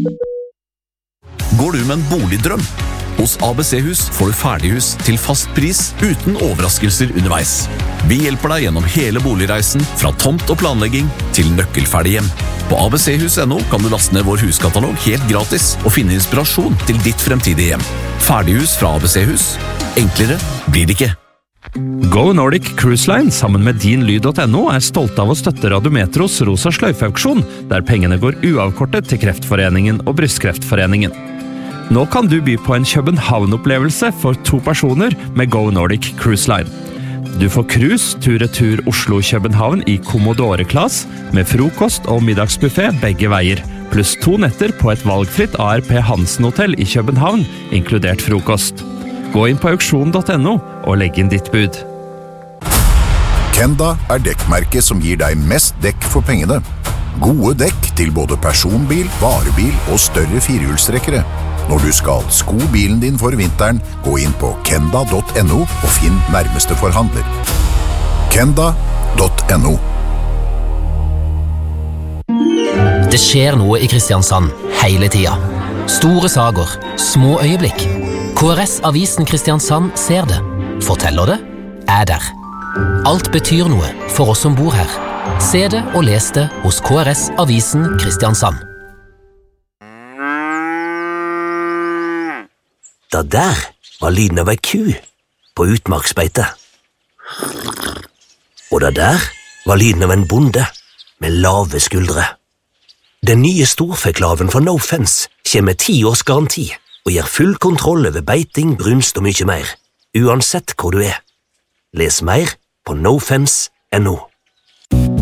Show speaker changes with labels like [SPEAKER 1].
[SPEAKER 1] Går du med en boligdrøm? Hos ABC-hus får du ferdighus til fast pris uten overraskelser underveis. Vi hjelper deg gjennom hele boligreisen fra tomt og planlegging til nøkkelferdig hjem. På abchus.no kan du laste ned vår huskatalog helt gratis og finne inspirasjon til ditt fremtidige hjem. Ferdighus fra ABC-hus. Enklere blir det ikke.
[SPEAKER 2] Go Nordic Cruise Line sammen med dinlyd.no stolt av å støtte Radiometros Rosa Sløyfe-auksjon, der pengene går uavkortet til Kreftforeningen og Brystkreftforeningen. Nå kan du by på en København-opplevelse for 2 personer med Go Nordic Cruise Line. Du får cruise tur-retur Oslo-København i Commodore-klass med frokost og middagsbuffet begge veier, pluss 2 netter på et valgfritt ARP Hansen-hotell i København, inkludert frokost. Gå inn på auksjon.no og legg inn ditt bud.
[SPEAKER 3] Kenda dekkmerket som gir deg mest dekk for pengene. Gode dekk til både personbil, varebil og større firehjulstrekkere. Når du skal sko bilen din for vinteren, gå inn på kenda.no og finn nærmeste forhandler. Kenda.no.
[SPEAKER 4] Det skjer noe i Kristiansand hele tida. Store sager, små øyeblikk. KRS-avisen Kristiansand ser det, forteller det, der. Alt betyr noe for oss som bor her. Se det og les det hos KRS-avisen Kristiansand.
[SPEAKER 5] Da der var lyden av ei ku på utmarksbeite. Og da der var lyden av en bonde med lave skuldre. Den nye storfeklaven fra No Fence kommer med 10 års garanti og gir full kontroll over beiting, brunst og mye mer, uansett hvor du er. Les mer på nofence.no.